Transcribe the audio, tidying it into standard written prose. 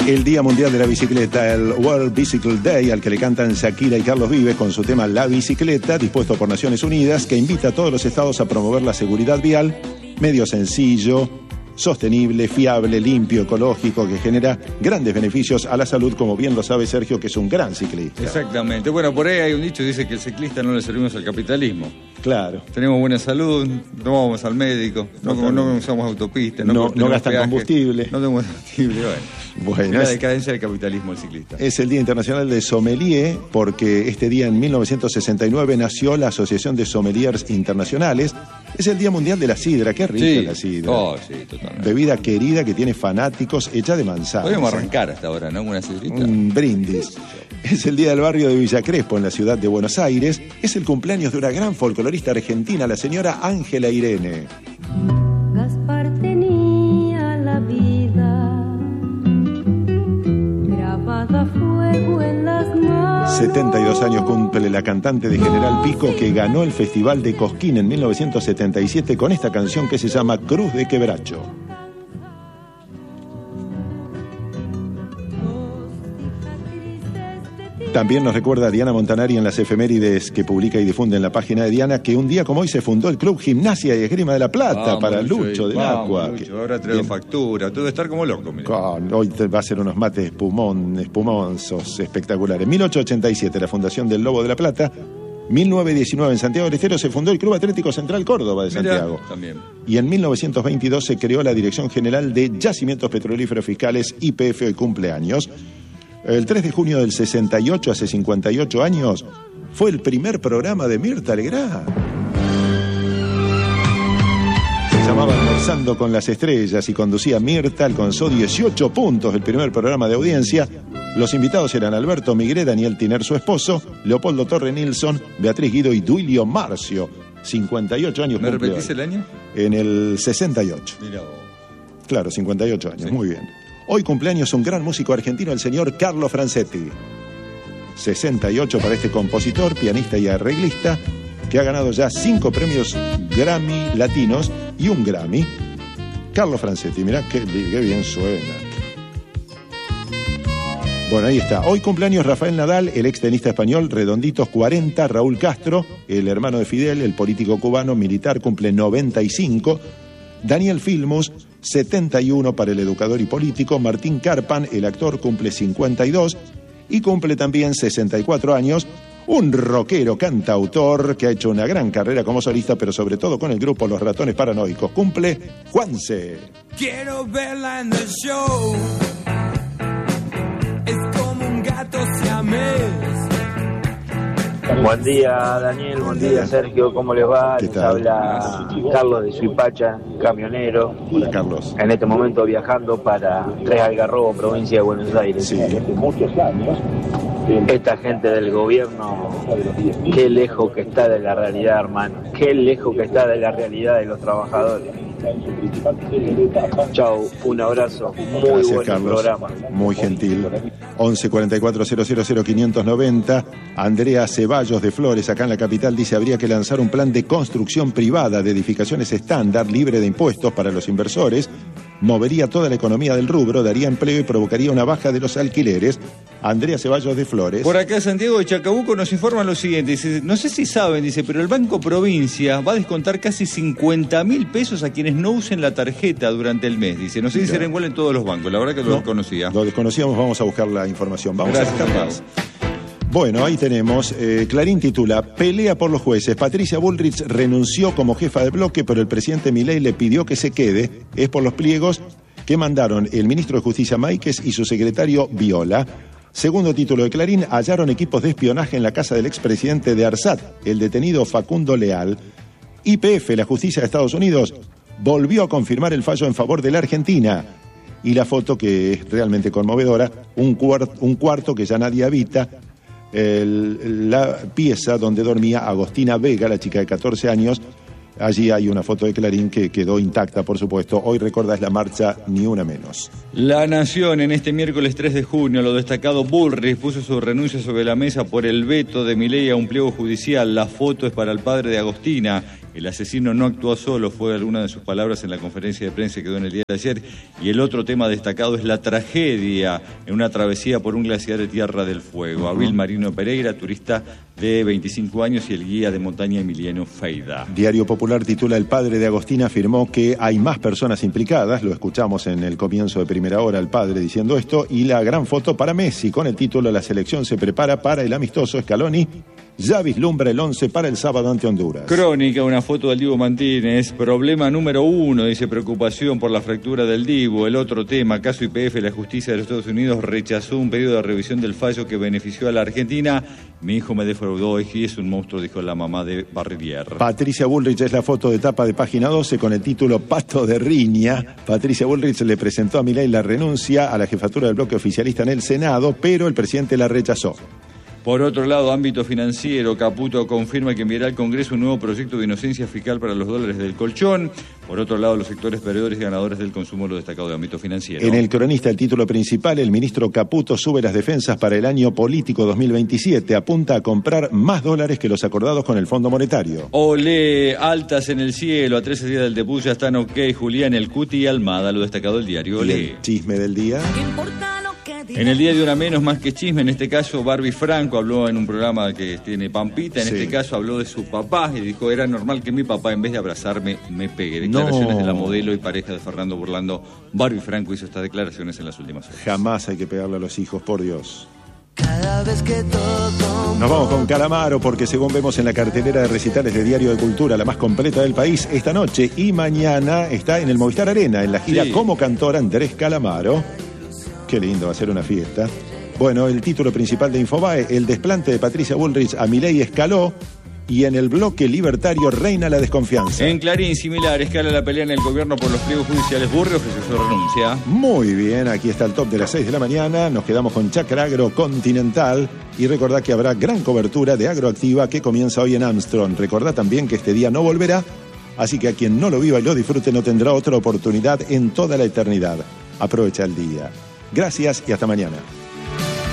El Día Mundial de la Bicicleta, el World Bicycle Day, al que le cantan Shakira y Carlos Vives con su tema La Bicicleta, dispuesto por Naciones Unidas, que invita a todos los estados a promover la seguridad vial, medio sencillo, sostenible, fiable, limpio, ecológico, que genera grandes beneficios a la salud, como bien lo sabe Sergio, que es un gran ciclista. Exactamente. Bueno, por ahí hay un dicho que dice que el ciclista no le servimos al capitalismo. Claro. Tenemos buena salud, no vamos al médico, no usamos autopistas, no gastan peaje, combustible. No tenemos combustible, bueno. La decadencia del capitalismo el ciclista. Es el Día Internacional de Sommelier, porque este día en 1969 nació la Asociación de Sommeliers Internacionales. Es el Día Mundial de la Sidra, qué rica la sidra. Oh, sí, totalmente. Bebida querida que tiene fanáticos, hecha de manzana. Podemos arrancar hasta ahora, ¿no? Una sidrita. Un brindis. Es el Día del Barrio de Villa Crespo, en la ciudad de Buenos Aires. Es el cumpleaños de una gran folclorista argentina, la señora Ángela Irene. Gaspar tenía la vida grabada a fuego en las manos. 72 años cumple la cantante de General Pico, que ganó el Festival de Cosquín en 1977 con esta canción que se llama Cruz de Quebracho. También nos recuerda Diana Montanari en las efemérides que publica y difunde en la página de Diana, que un día como hoy se fundó el Club Gimnasia y Esgrima de la Plata para Lucho del Agua. Ahora traigo factura, todo estar como loco. Hoy va a ser unos mates espumosos espectaculares. 1887, la fundación del Lobo de la Plata. 1919, en Santiago del Estero, se fundó el Club Atlético Central Córdoba de Santiago. También. Y en 1922 se creó la Dirección General de Yacimientos Petrolíferos Fiscales, YPF, hoy cumpleaños. El 3 de junio del 68, hace 58 años, fue el primer programa de Mirta Legrand. Se llamaba Almorzando con las Estrellas y conducía Mirta, alcanzó 18 puntos el primer programa de audiencia. Los invitados eran Alberto Migré, Daniel Tiner, su esposo, Leopoldo Torre Nilsson, Beatriz Guido y Duilio Marcio. 58 años. ¿Me repetís el año? En el 68. Mira vos. Claro, 58 años, sí. Muy bien. Hoy cumpleaños un gran músico argentino, el señor Carlo Francetti. 68 para este compositor, pianista y arreglista, que ha ganado ya 5 premios Grammy latinos y un Grammy. Carlo Francetti, mirá qué bien suena. Bueno, ahí está. Hoy cumpleaños Rafael Nadal, el ex tenista español, redonditos 40. Raúl Castro, el hermano de Fidel, el político cubano militar, cumple 95. Daniel Filmus, 71 para el educador y político. Martín Carpan, el actor, cumple 52. Y cumple también 64 años un rockero cantautor que ha hecho una gran carrera como solista, pero sobre todo con el grupo Los Ratones Paranoicos. Cumple Juanse. Quiero verla en el show. Es como un gato siamés. Buen día, Daniel, buen día, Sergio, ¿cómo les va? Les habla Carlos de Suipacha, camionero. Hola, Carlos. En este momento viajando para Tres Algarrobo, provincia de Buenos Aires. Sí. Muchos años. Esta gente del gobierno, qué lejos que está de la realidad, hermano. Qué lejos que está de la realidad de los trabajadores. Chau, un abrazo. Muy Gracias, buen Carlos. programa. Muy gentil. 11 44 000 590. Andrea Ceballos de Flores, acá en la capital, dice: habría que lanzar un plan de construcción privada de edificaciones estándar, libre de impuestos para los inversores. Movería toda la economía del rubro, daría empleo y provocaría una baja de los alquileres. Andrea Ceballos de Flores. Por acá Santiago de Chacabuco nos informan lo siguiente, dice, no sé si saben, dice, pero el Banco Provincia va a descontar casi 50.000 pesos a quienes no usen la tarjeta durante el mes, dice. No sé si será igual en todos los bancos, la verdad que lo desconocía. Lo desconocíamos, vamos a buscar la información. Vamos Gracias, a buscar más. Bueno, ahí tenemos, Clarín titula: pelea por los jueces. Patricia Bullrich renunció como jefa de bloque, pero el presidente Milei le pidió que se quede. Es por los pliegos que mandaron el ministro de Justicia Máiquez y su secretario Viola. Segundo título de Clarín: hallaron equipos de espionaje en la casa del expresidente de ARSAT, el detenido Facundo Leal. YPF, la justicia de Estados Unidos, volvió a confirmar el fallo en favor de la Argentina. Y la foto, que es realmente conmovedora, un cuarto que ya nadie habita, la pieza donde dormía Agostina Vega, la chica de 14 años. Allí hay una foto de Clarín que quedó intacta, por supuesto. Hoy recordáis la marcha Ni Una Menos. La Nación, en este miércoles 3 de junio, lo destacado Bullrich puso su renuncia sobre la mesa por el veto de Milei a un pliego judicial. La foto es para el padre de Agostina, El asesino no actuó solo, fue alguna de sus palabras en la conferencia de prensa que quedó en el día de ayer. Y el otro tema destacado es la tragedia en una travesía por un glaciar de Tierra del Fuego. Abril Marino Pereira, turista de 25 años, y el guía de montaña Emiliano Feida. Diario Popular titula: el padre de Agostina afirmó que hay más personas implicadas. Lo escuchamos en el comienzo de Primera Hora, el padre diciendo esto. Y la gran foto para Messi con el título: la selección se prepara para el amistoso. Scaloni ya vislumbra el 11 para el sábado ante Honduras. Crónica, una foto del Dibu Martínez. Problema número 1, dice: preocupación por la fractura del Dibu. El otro tema, caso YPF, la justicia de los Estados Unidos rechazó un pedido de revisión del fallo que benefició a la Argentina. Mi hijo me defraudó y es un monstruo, dijo la mamá de Barrivier. Patricia Bullrich es la foto de tapa de Página 12 con el título: Pato de Riña. Patricia Bullrich le presentó a Milei la renuncia a la jefatura del bloque oficialista en el Senado, pero el presidente la rechazó. Por otro lado, ámbito financiero, Caputo confirma que enviará al Congreso un nuevo proyecto de inocencia fiscal para los dólares del colchón. Por otro lado, los sectores perdedores y ganadores del consumo, lo destacado de ámbito financiero. En el Cronista, el título principal: el ministro Caputo sube las defensas para el año político 2027. Apunta a comprar más dólares que los acordados con el Fondo Monetario. Olé, altas en el cielo, a 13 días del debut ya están ok. Julián, el Cuti y Almada, lo destacado del diario Olé. ¿Y el chisme del día? En el día de una menos más que chisme, en este caso Barbie Franco habló en un programa que tiene Pampita, en este caso habló de su papá y dijo: era normal que mi papá en vez de abrazarme me pegue. Declaraciones de la modelo y pareja de Fernando Burlando. Barbie Franco hizo estas declaraciones en las últimas horas. Jamás hay que pegarle a los hijos, por Dios. Cada vez que toco... Nos vamos con Calamaro, porque según vemos en la cartelera de recitales de Diario de Cultura, la más completa del país, esta noche y mañana está en el Movistar Arena, en la gira como cantor Andrés Calamaro. Qué lindo, va a ser una fiesta. Bueno, el título principal de Infobae: el desplante de Patricia Bullrich a Milei escaló, y en el bloque libertario reina la desconfianza. En Clarín, similar, escala la pelea en el gobierno por los pliegos judiciales. Burri ofreció su renuncia. Muy bien, aquí está el top de las 6 de la mañana. Nos quedamos con Chacra Agro Continental. Y recordá que habrá gran cobertura de Agroactiva que comienza hoy en Armstrong. Recordá también que este día no volverá, así que a quien no lo viva y lo disfrute no tendrá otra oportunidad en toda la eternidad. Aprovecha el día. Gracias y hasta mañana.